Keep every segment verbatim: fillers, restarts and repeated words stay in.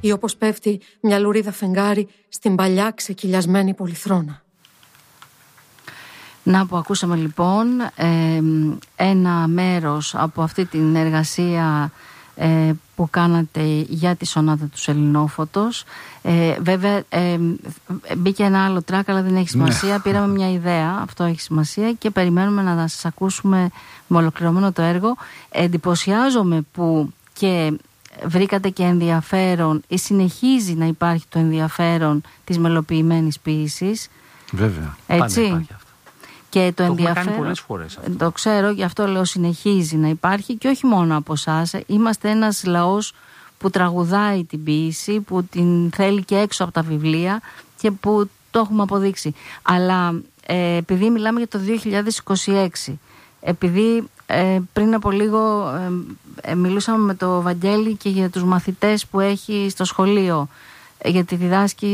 ή όπως πέφτει μια λουρίδα φεγγάρι στην παλιά ξεκυλιασμένη πολυθρόνα. Να που ακούσαμε λοιπόν ε, ένα μέρος από αυτή την εργασία ε, που κάνατε για τη σονάτα του Σεληνόφωτος. Ε, βέβαια ε, μπήκε ένα άλλο τράκ, αλλά δεν έχει σημασία. Ναι. Πήραμε μια ιδέα, αυτό έχει σημασία, και περιμένουμε να σας ακούσουμε με ολοκληρωμένο το έργο. Εντυπωσιάζομαι που και βρήκατε και ενδιαφέρον ή συνεχίζει να υπάρχει το ενδιαφέρον της μελοποιημένης ποίησης. Βέβαια, έτσι. Πάντα υπάρχει αυτό. Και το, το ενδιαφέρον, κάνει πολλές φορές αυτό. Το ξέρω, γι' αυτό λέω συνεχίζει να υπάρχει, και όχι μόνο από εσάς. Είμαστε ένας λαός που τραγουδάει την ποίηση, που την θέλει και έξω από τα βιβλία και που το έχουμε αποδείξει. Αλλά ε, επειδή μιλάμε για το δύο χιλιάδες είκοσι έξι, επειδή ε, πριν από λίγο ε, ε, μιλούσαμε με το Βαγγέλη και για τους μαθητές που έχει στο σχολείο, γιατί διδάσκει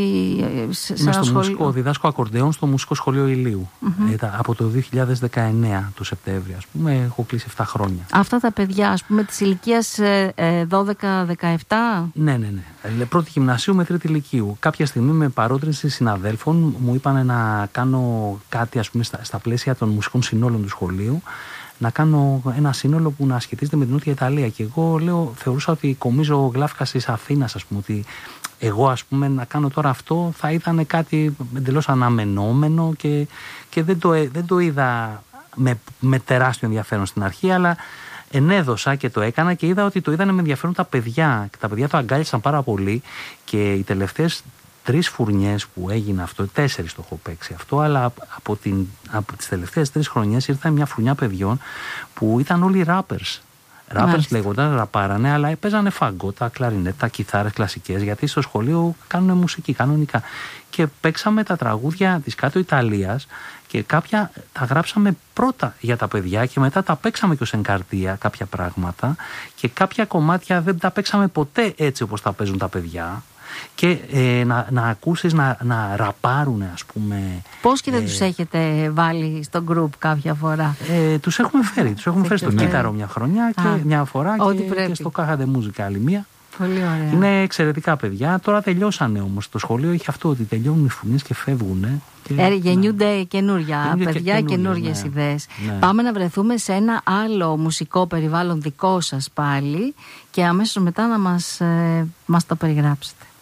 σε Είμαι ένα στο σχολείο. μουσικό, διδάσκω ακορντεόν στο Μουσικό Σχολείο Ηλίου. Mm-hmm. Ε, από το δύο χιλιάδες δεκαεννέα το Σεπτέμβριο, ας πούμε, έχω κλείσει επτά χρόνια. Αυτά τα παιδιά, ας πούμε, της ηλικίας ε, δώδεκα δεκαεπτά. Ναι, ναι, ναι. Πρώτη γυμνασίου με τρίτη λυκείου. Κάποια στιγμή με παρότρινση συναδέλφων μου είπαν να κάνω κάτι, ας πούμε, στα, στα πλαίσια των μουσικών συνόλων του σχολείου, να κάνω ένα σύνολο που να σχετίζεται με την Νότια Ιταλία. Και εγώ λέω, θεωρούσα ότι κομίζω γλάφκα της Αθήνας, ας πούμε, ότι εγώ, ας πούμε, να κάνω τώρα αυτό θα ήταν κάτι εντελώς αναμενόμενο και, και δεν, το, δεν το είδα με, με τεράστιο ενδιαφέρον στην αρχή, αλλά ενέδωσα και το έκανα και είδα ότι το είδανε με ενδιαφέρον τα παιδιά. Και τα παιδιά το αγκάλιασαν πάρα πολύ, και οι τελευταίες τρεις φουρνιές που έγινε αυτό, τέσσερις το έχω παίξει αυτό, αλλά από, την, από τις τελευταίες τρεις χρονιές ήρθε μια φουρνιά παιδιών που ήταν όλοι rappers. Rappers λέγονταν, ραπάρανε, αλλά παίζανε φαγκότα, κλαρινέτα, κιθάρες κλασικές, γιατί στο σχολείο κάνουν μουσική κανονικά. Και παίξαμε τα τραγούδια της Κάτω Ιταλίας και κάποια τα γράψαμε πρώτα για τα παιδιά και μετά τα παίξαμε και ως εγκαρτία κάποια πράγματα, και κάποια κομμάτια δεν τα παίξαμε ποτέ έτσι όπως τα παίζουν τα παιδιά. Και ε, να, να ακούσεις να, να ραπάρουνε, ας πούμε. Πώς και δεν ε, τους έχετε βάλει στο group κάποια φορά? Ε, τους έχουμε φέρει, τους έχουμε φέρει στο Κύτταρο μια χρονιά και Α, μια φορά και, και στο Κάχατε Μούζικα άλλη μία. Πολύ ωραία. Είναι εξαιρετικά παιδιά. Τώρα τελειώσανε όμως. Το σχολείο έχει αυτό, ότι τελειώνουν οι φουνίες και φεύγουν. Και... Ε, γεννιούνται καινούρια παιδιά, καινούριες ναι. ιδέες. Ναι. Πάμε να βρεθούμε σε ένα άλλο μουσικό περιβάλλον δικό σας πάλι, και αμέσως μετά να μας, ε, μας το περιγράψετε.